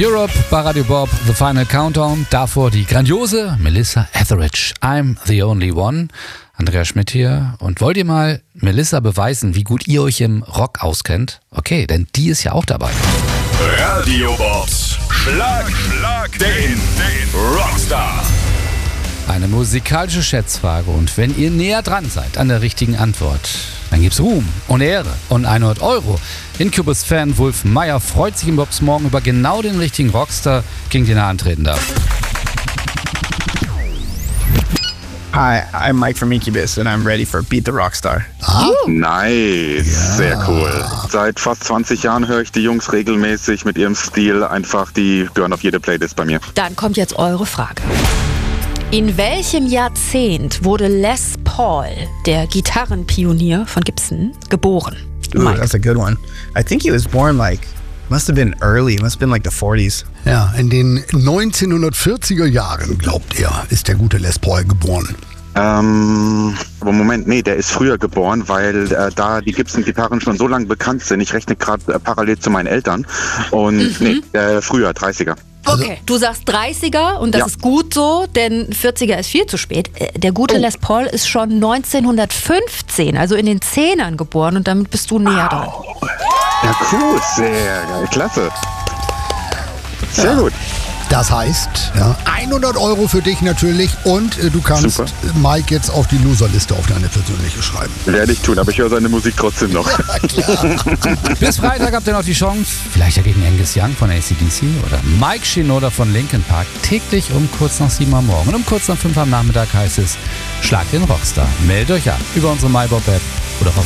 Europe bei Radio Bob, The Final Countdown. Davor die grandiose Melissa Etheridge, I'm the Only One. Andreas Schmidt hier. Und wollt ihr mal Melissa beweisen, wie gut ihr euch im Rock auskennt? Okay, denn die ist ja auch dabei. Radio Bobs Schlag den Rockstar. Eine musikalische Schätzfrage. Und wenn ihr näher dran seid an der richtigen Antwort, dann gibt's Ruhm und Ehre und 100 €. Incubus-Fan Wulf Meyer freut sich im Bobs Morgen über genau den richtigen Rockstar, gegen den er antreten darf. Hi, I'm Mike from Incubus and I'm ready for Beat the Rockstar. Nice, sehr cool. Seit fast 20 Jahren höre ich die Jungs regelmäßig mit ihrem Stil. Einfach, die gehören auf jede Playlist bei mir. Dann kommt jetzt eure Frage. In welchem Jahrzehnt wurde Les Paul, der Gitarrenpionier von Gibson, geboren? Ooh, Mike. that's a good one. I think he was born must have been early, must have been like the 40s. Ja, in den 1940er Jahren, glaubt er, ist der gute Les Paul geboren. Aber Moment, nee, der ist früher geboren, weil da die Gibson-Gitarren schon so lange bekannt sind. Ich rechne gerade parallel zu meinen Eltern. Und früher, 30er. Okay, du sagst 30er und das Ja. ist gut so, denn 40er ist viel zu spät. Der gute Les Paul ist schon 1915, also in den 10ern geboren und damit bist du näher dran. Ja, cool, sehr geil, klasse. Sehr gut. Das heißt, 100 € für dich natürlich und du kannst Super. Mike jetzt auf die Loserliste auf deine persönliche schreiben. Werde ich tun, aber ich höre seine Musik trotzdem noch. Bis Freitag habt ihr noch die Chance, vielleicht ja gegen Angus Young von AC/DC oder Mike Shinoda von Linkin Park, täglich um kurz nach 7 Uhr morgen und um kurz nach 5 am Nachmittag heißt es Schlag den Rockstar. Meldet euch ab über unsere MyBob-App oder auf